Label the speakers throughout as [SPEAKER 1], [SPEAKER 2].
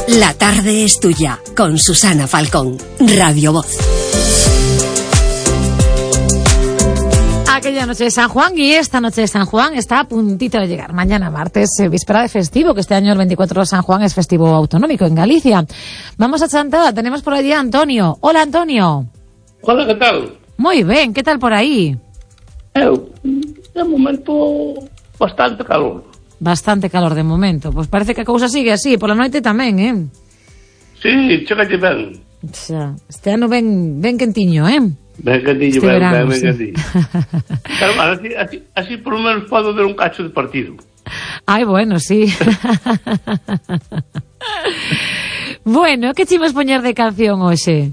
[SPEAKER 1] La tarde es tuya, con Susana Falcón, Radio Voz.
[SPEAKER 2] Aquella noche de San Juan y esta noche de San Juan está a puntito de llegar. Mañana martes, víspera de festivo, que este año el 24 de San Juan es festivo autonómico en Galicia. Vamos a Chantada, tenemos por allí a Antonio. Hola, Antonio.
[SPEAKER 3] Hola, ¿qué tal?
[SPEAKER 2] Muy bien, ¿qué tal por aí?
[SPEAKER 3] De momento, bastante calor.
[SPEAKER 2] Bastante calor de momento. Pois parece que a cousa sigue así, pola noite tamén,
[SPEAKER 3] Sí, chégalle ben.
[SPEAKER 2] Xa, este ano ben quentiño,
[SPEAKER 3] Ben quentillo,
[SPEAKER 2] este
[SPEAKER 3] ben
[SPEAKER 2] verano, sí.
[SPEAKER 3] quentillo. Pero, bueno, así por lo menos podo ver un cacho de partido.
[SPEAKER 2] Ai, bueno, sí. Bueno, que chimos poñer de canción hoxe?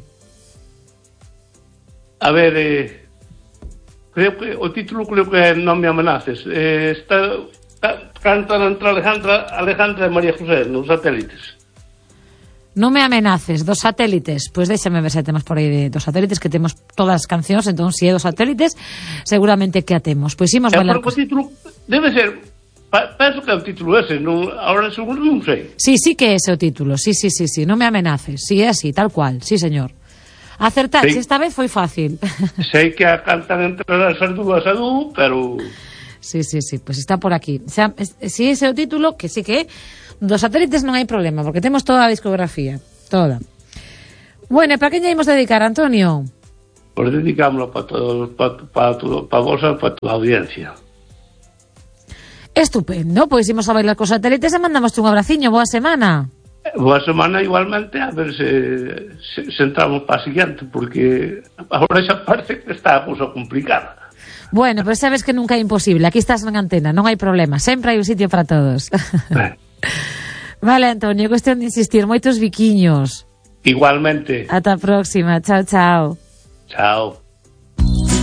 [SPEAKER 3] A ver, creo que o título creo que é Non me amenaces. Cantan entre Alejandra e María José nos Satélites.
[SPEAKER 2] Non me amenaces, dos Satélites. Pois déxame ver se temos por aí dos Satélites, que temos todas as cancións, entón se é dos Satélites, seguramente que a temos. Pois imos bailar.
[SPEAKER 3] O título debe ser, penso que é o título ese, non, agora seguro non sei.
[SPEAKER 2] Sí que é ese o título, sí, non me amenaces, sí é así, tal cual, sí señor. Acertaxe, sí. Esta vez foi fácil.
[SPEAKER 3] Sei que a cantan entre as dúas a dúo, pero...
[SPEAKER 2] Sí, pois está por aquí. O sea, si ese é o título, que sí que é, dos Satélites non hai problema, porque temos toda a discografía, toda. Bueno, e para que lle imos dedicar, Antonio?
[SPEAKER 3] Pois dedicámoslo para vos e para a audiencia.
[SPEAKER 2] Estupendo, pois imos a bailar cos Satélites e mandamos un abraciño, boa semana.
[SPEAKER 3] Boa semana igualmente, a ver se entramos para a siguiente, porque agora xa parece que está a cousa complicada.
[SPEAKER 2] Bueno, pero sabes que nunca é imposible. Aquí estás en antena, non hai problema. Sempre hai un sitio para todos. Vale, Antonio, cuestión de insistir. Moitos biquiños.
[SPEAKER 3] Igualmente.
[SPEAKER 2] Ata a próxima. Chao, chao.
[SPEAKER 3] Chao.